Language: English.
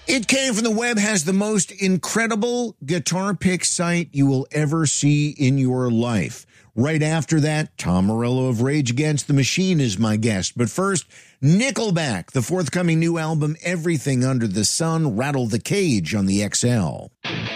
It Came From The Web has the most incredible guitar pick site you will ever see in your life. Right after that, Tom Morello of Rage Against the Machine is my guest. But first, Nickelback, the forthcoming new album, Everything Under the Sun, Rattle the Cage on the XL.